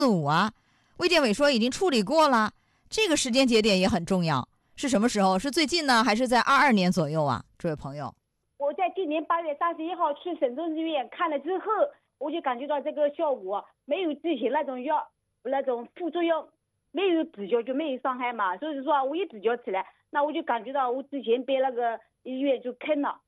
5啊，胃电萎缩已经处理过了，这个时间节点也很重要。是什么时候？是最近呢，还是在22年左右啊？这位朋友， 我在今年8月31号去省中医院看了之后，我就感觉到这个效果没有之前那种药那种副作用，没有止脚就没有伤害嘛，所以说我一止脚起来，那我就感觉到我之前被那个医院就坑了，